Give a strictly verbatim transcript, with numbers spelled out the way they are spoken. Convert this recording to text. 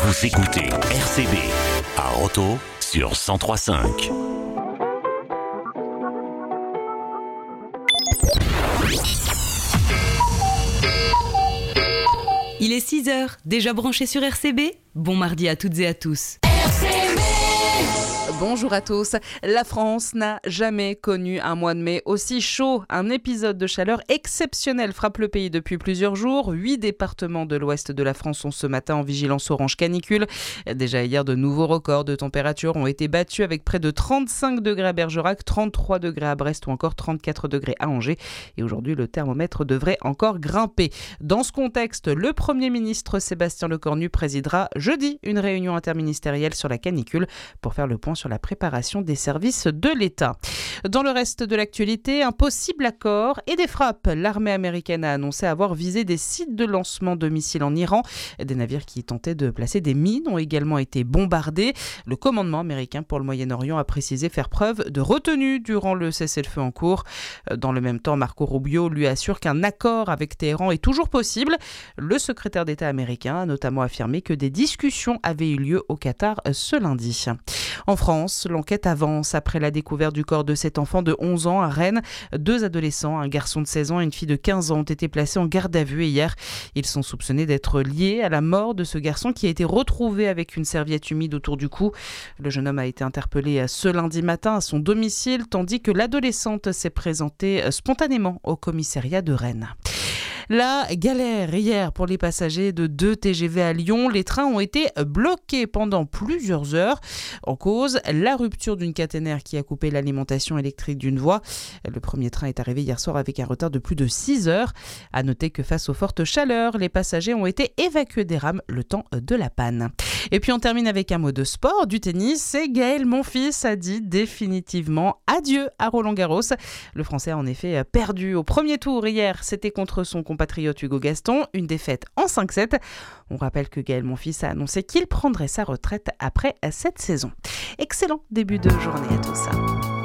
Vous écoutez R C B à Roto sur cent trois virgule cinq. Il est six heures, déjà branché sur R C B? Bon mardi à toutes et à tous. R C B. Bonjour à tous. La France n'a jamais connu un mois de mai aussi chaud. Un épisode de chaleur exceptionnel frappe le pays depuis plusieurs jours. Huit départements de l'ouest de la France sont ce matin en vigilance orange canicule. Déjà hier, de nouveaux records de température ont été battus avec près de trente-cinq degrés à Bergerac, trente-trois degrés à Brest ou encore trente-quatre degrés à Angers. Et aujourd'hui, le thermomètre devrait encore grimper. Dans ce contexte, le Premier ministre Sébastien Lecornu présidera jeudi une réunion interministérielle sur la canicule pour faire le point sur la préparation des services de l'État. Dans le reste de l'actualité, un possible accord et des frappes. L'armée américaine a annoncé avoir visé des sites de lancement de missiles en Iran. Des navires qui tentaient de placer des mines ont également été bombardés. Le commandement américain pour le Moyen-Orient a précisé faire preuve de retenue durant le cessez-le-feu en cours. Dans le même temps, Marco Rubio lui assure qu'un accord avec Téhéran est toujours possible. Le secrétaire d'État américain a notamment affirmé que des discussions avaient eu lieu au Qatar ce lundi. En France, l'enquête avance après la découverte du corps de cet enfant de onze ans à Rennes. Deux adolescents, un garçon de seize ans et une fille de quinze ans, ont été placés en garde à vue hier. Ils sont soupçonnés d'être liés à la mort de ce garçon qui a été retrouvé avec une serviette humide autour du cou. Le jeune homme a été interpellé ce lundi matin à son domicile, tandis que l'adolescente s'est présentée spontanément au commissariat de Rennes. La galère hier pour les passagers de deux T G V à Lyon. Les trains ont été bloqués pendant plusieurs heures. En cause, la rupture d'une caténaire qui a coupé l'alimentation électrique d'une voie. Le premier train est arrivé hier soir avec un retard de plus de six heures. À noter que face aux fortes chaleurs, les passagers ont été évacués des rames le temps de la panne. Et puis on termine avec un mot de sport, du tennis. Et Gaël Monfils a dit définitivement adieu à Roland-Garros. Le Français a en effet perdu au premier tour hier. C'était contre son compatriote Hugo Gaston, une défaite en cinq sept. On rappelle que Gaël Monfils a annoncé qu'il prendrait sa retraite après cette saison. Excellent début de journée à tous.